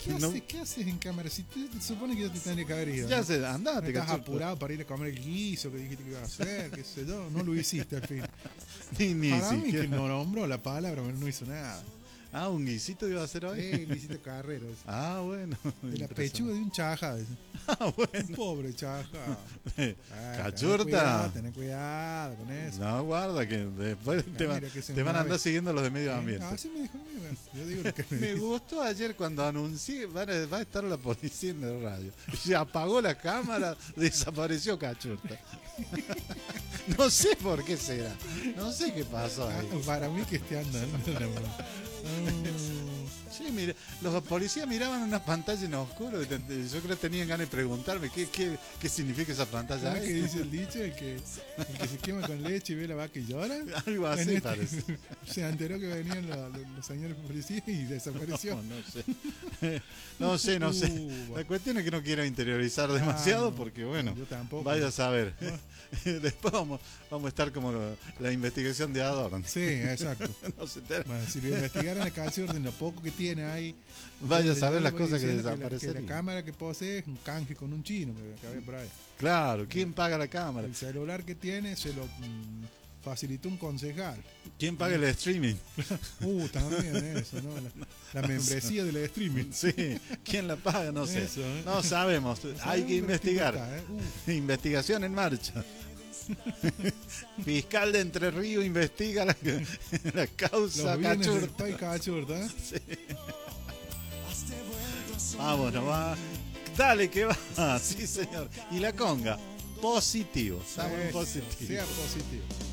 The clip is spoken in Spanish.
No, ¿Qué haces en cámara? Si te supone que ya te tendría que haber ido. ya ¿no? se, andate, Estás cachorro. apurado para ir a comer el guiso que dijiste que ibas a hacer, qué sé yo. No lo hiciste al fin. Ni Para mí siquiera. que no nombró la palabra, pero no hizo nada. Ah, un guisito iba a hacer hoy. Luisito Carrero. Ah, bueno. De la Impresionante. pechuga de un chaja. Ah, bueno. Un pobre chaja. Cachurta. Tené cuidado con eso. No, guarda que después Mira que se te van a mueve. andar siguiendo los de medio ambiente. Así me dijo a mí, bueno, yo digo lo que me Me dijo. gustó ayer cuando anuncié va a estar la policía en el radio. Se apagó la cámara, desapareció Cachurta. No sé por qué será. No sé qué pasó ahí. Para mí que esté andando. Sí, mire, los policías miraban una pantalla en oscuro. Yo creo que tenían ganas de preguntarme qué significa esa pantalla. ¿Sabes qué dice el dicho? El que se quema con leche y ve la vaca y llora. Algo así En este- parece. Se enteró que venían los señores policías y desapareció. No sé. No sé. Bueno. La cuestión es que no quiero interiorizar demasiado no, porque, bueno, yo tampoco. vaya a saber. Después vamos a estar como la investigación de Adorno. Sí, exacto. No se entera. Bueno, si lo investigaran a Cachurta en lo poco que tiene ahí. Vaya a yo saber le las voy cosas que diciendo desaparecerían. Que la cámara que posee es un canje con un chino que había por ahí. Claro, ¿quién paga la cámara? El celular que tiene se lo facilitó un concejal. ¿Quién paga el streaming? También eso, ¿no? La membresía del streaming. Sí, ¿quién la paga? No sé. Eso, ¿eh? No sabemos, hay que investigar. Está, Investigación en marcha. Fiscal de Entre Ríos investiga la causa Los bienes del Cachurta. país Cachurta, ¿eh? Vámonos, va. Dale que va. Sí, señor. Y la conga, positivo. Estamos en positivo. Sea positivo.